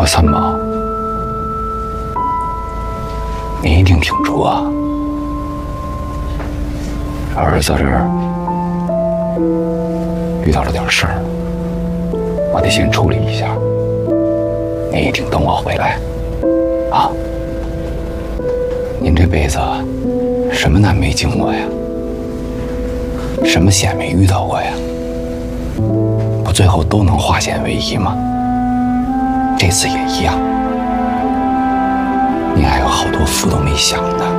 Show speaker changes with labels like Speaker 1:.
Speaker 1: 三毛，你一定挺住啊！儿子这儿遇到了点事儿，我得先处理一下。你一定等我回来啊！您这辈子什么难没经过呀？什么险没遇到过呀？不最后都能化险为夷吗？这次也一样。你还有好多福都没享呢。